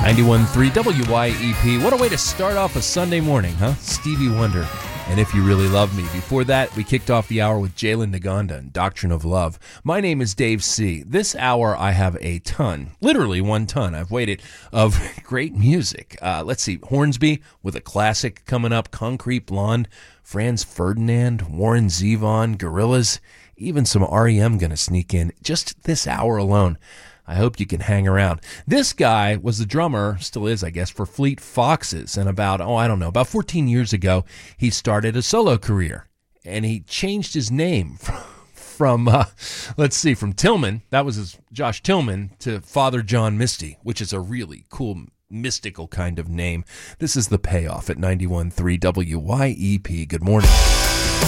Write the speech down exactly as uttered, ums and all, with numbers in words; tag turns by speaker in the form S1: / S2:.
S1: ninety-one point three W Y E P. What a way to start off a Sunday morning, huh? Stevie Wonder, and If You Really Love Me. Before that, we kicked off the hour with Jalen Naganda and Doctrine of Love. My name is Dave C. This hour, I have a ton, literally one ton, I've waited, of great music. Uh, let's see, Hornsby with a classic coming up, Concrete Blonde, Franz Ferdinand, Warren Zevon, Gorillaz, even some R E M going to sneak in just this hour alone. I hope you can hang around. This guy was the drummer, still is, I guess, for Fleet Foxes. And about, oh, I don't know, about fourteen years ago, he started a solo career. And he changed his name from, from uh, let's see, from Tillman, that was his, Josh Tillman, to Father John Misty, which is a really cool, mystical kind of name. This is The Payoff at ninety-one point three W Y E P. Good morning.